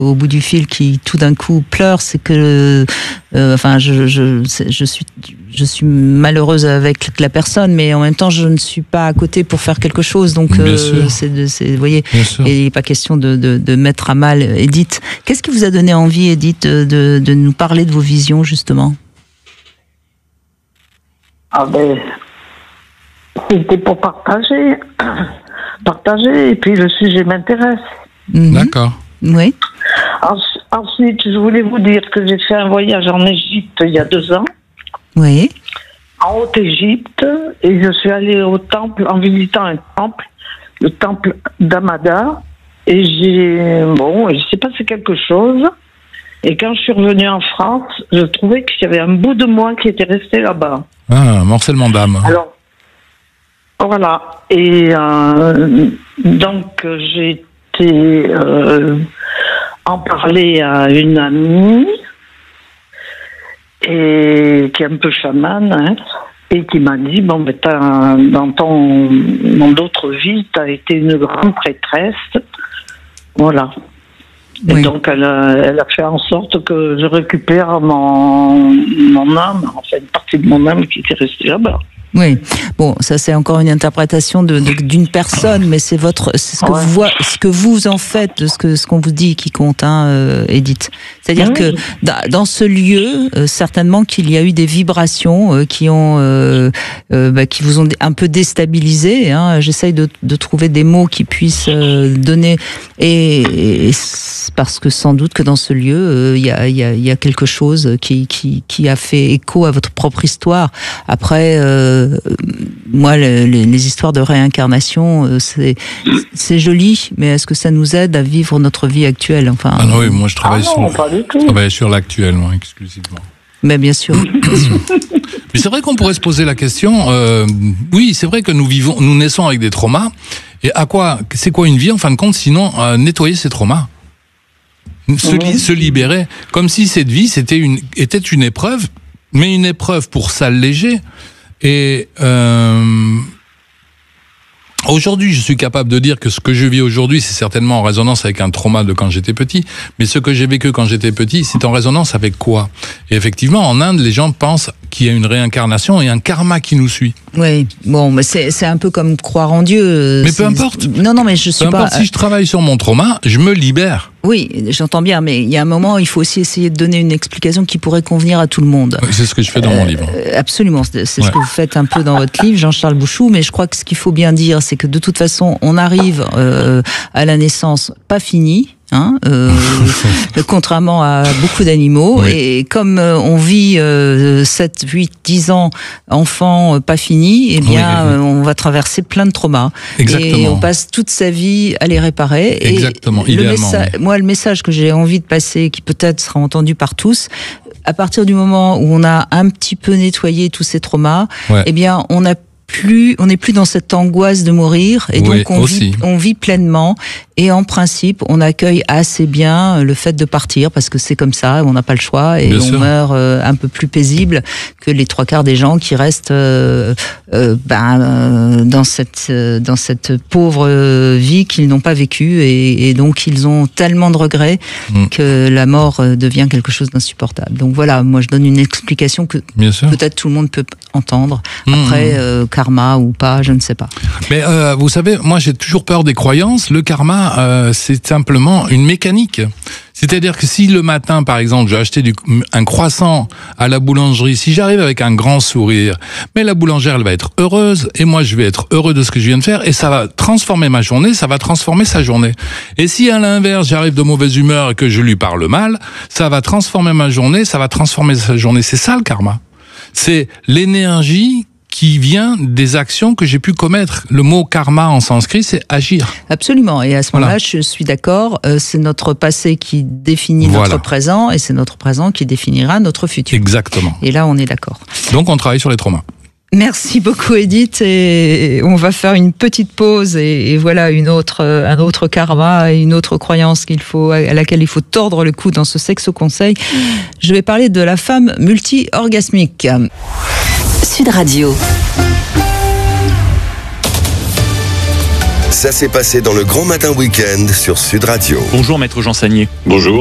au bout du fil qui tout d'un coup pleure, c'est que je suis malheureuse avec la personne, mais en même temps je ne suis pas à côté pour faire quelque chose, donc vous voyez, et il n'est pas question de mettre à mal Edith. Qu'est-ce qui vous a donné envie, Edith, de nous parler de vos visions justement? C'était pour partager, et puis le sujet m'intéresse. D'accord. Oui. Ensuite, je voulais vous dire que j'ai fait un voyage en Égypte il y a 2 ans. Oui. En Haute-Égypte, et je suis allée au temple en visitant un temple, le temple d'Amada, et il s'est passé quelque chose. Et quand je suis revenue en France, je trouvais qu'il y avait un bout de moi qui était resté là-bas. Ah, morcellement d'âme. Alors, voilà. Et donc, j'ai été en parler à une amie et qui est un peu chamane, et qui m'a dit dans d'autres vies, tu as été une grande prêtresse. Voilà. Et donc, elle a fait en sorte que je récupère mon âme, enfin une partie de mon âme qui était restée là-bas. Oui, bon, ça c'est encore une interprétation d'une personne, mais c'est ce que vous en faites de ce qu'on vous dit qui compte, Edith. C'est-à-dire que dans ce lieu, certainement qu'il y a eu des vibrations qui vous ont un peu déstabilisé. J'essaye de trouver des mots qui puissent donner, et parce que sans doute que dans ce lieu, il y a quelque chose qui a fait écho à votre propre histoire. Après. Moi, les histoires de réincarnation, c'est joli, mais est-ce que ça nous aide à vivre notre vie actuelle? Non, oui, moi je travaille sur l'actuel, moi, exclusivement. Mais bien sûr. Mais c'est vrai qu'on pourrait se poser la question. Oui, c'est vrai que nous naissons avec des traumas. Et c'est quoi une vie en fin de compte, sinon nettoyer ces traumas, se libérer, comme si cette vie était une épreuve, mais une épreuve pour s'alléger. Et aujourd'hui, je suis capable de dire que ce que je vis aujourd'hui, c'est certainement en résonance avec un trauma de quand j'étais petit. Mais ce que j'ai vécu quand j'étais petit, c'est en résonance avec quoi? Et effectivement, en Inde, les gens pensent qu'il y a une réincarnation et un karma qui nous suit. Oui, bon, mais c'est un peu comme croire en Dieu. Mais peu importe. Non, mais je suis peu pas. Importe, si je travaille sur mon trauma, je me libère. Oui, j'entends bien, mais il y a un moment, il faut aussi essayer de donner une explication qui pourrait convenir à tout le monde. Oui, c'est ce que je fais dans mon livre. Absolument, c'est ce que vous faites un peu dans votre livre, Jean-Charles Bouchou, mais je crois que ce qu'il faut bien dire, c'est que de toute façon, on arrive à la naissance pas fini. Contrairement à beaucoup d'animaux, et comme on vit 7, 8, 10 ans enfant pas fini, eh bien on va traverser plein de traumas. Exactement. Et on passe toute sa vie à les réparer. Exactement, et idéalement. Moi, le message que j'ai envie de passer, qui peut-être sera entendu par tous, à partir du moment où on a un petit peu nettoyé tous ces traumas, eh bien on n'est plus dans cette angoisse de mourir, et donc on vit pleinement, et en principe on accueille assez bien le fait de partir, parce que c'est comme ça, on n'a pas le choix, et on meurt un peu plus paisible que les 3/4 des gens qui restent dans cette pauvre vie qu'ils n'ont pas vécue, et donc ils ont tellement de regrets que la mort devient quelque chose d'insupportable. Donc voilà, moi je donne une explication que peut-être tout le monde peut entendre. Après, karma ou pas, je ne sais pas. Mais vous savez, moi j'ai toujours peur des croyances. Le karma, c'est simplement une mécanique. C'est-à-dire que si le matin, par exemple, j'ai acheté un croissant à la boulangerie, si j'arrive avec un grand sourire, mais la boulangère, elle va être heureuse, et moi, je vais être heureux de ce que je viens de faire, et ça va transformer ma journée, ça va transformer sa journée. Et si à l'inverse, j'arrive de mauvaise humeur et que je lui parle mal, ça va transformer ma journée, ça va transformer sa journée. C'est ça le karma. C'est l'énergie qui vient des actions que j'ai pu commettre. Le mot karma en sanskrit, c'est agir. Absolument. Et à ce moment-là, je suis d'accord, c'est notre passé qui définit notre présent, et c'est notre présent qui définira notre futur. Exactement. Et là, on est d'accord. Donc, on travaille sur les traumas. Merci beaucoup, Edith, et on va faire une petite pause, et voilà un autre karma et une autre croyance à laquelle il faut tordre le cou dans ce Sexo Conseil. Je vais parler de la femme multi-orgasmique. Sud Radio. Ça s'est passé dans le Grand Matin Week-end sur Sud Radio. Bonjour Maître Jean Sagnier. Bonjour.